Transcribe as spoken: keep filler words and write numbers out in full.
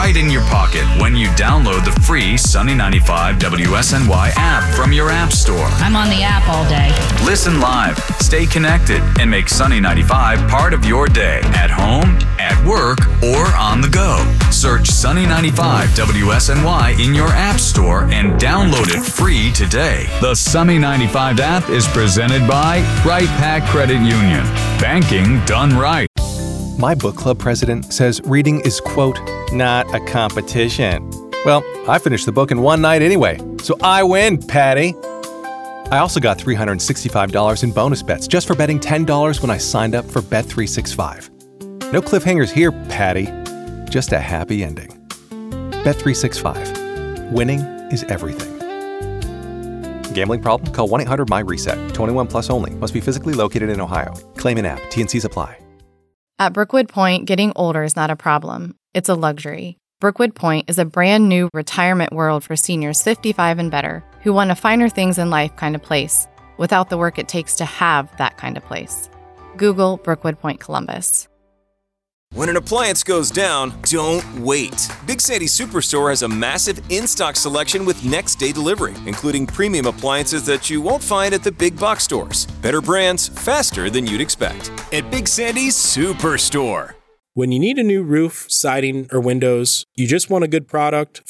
right in your pocket when you download the free Sunny ninety-five W S N Y app from your app store. I'm on the app all day. Listen live, stay connected, and make Sunny ninety-five part of your day at home, at work, or on the go. Search Sunny ninety-five W S N Y in your app store and download it free today. The Sunny ninety-five app is presented by Right Pac Credit Union. Banking done right. My book club president says reading is, quote, not a competition. Well, I finished the book in one night anyway, so I win, Patty. I also got three hundred sixty-five dollars in bonus bets just for betting ten dollars when I signed up for Bet three sixty-five. No cliffhangers here, Patty. Just a happy ending. Bet three sixty-five. Winning is everything. Gambling problem? Call one eight hundred M Y reset. twenty-one plus only. Must be physically located in Ohio. Claim in app. T N Cs apply. At Brookwood Point, getting older is not a problem. It's a luxury. Brookwood Point is a brand new retirement world for seniors fifty-five and better who want a finer things in life kind of place without the work it takes to have that kind of place. Google Brookwood Point Columbus. When an appliance goes down, don't wait. Big Sandy Superstore has a massive in-stock selection with next-day delivery, including premium appliances that you won't find at the big box stores. Better brands, faster than you'd expect. At Big Sandy's Superstore. When you need a new roof, siding, or windows, you just want a good product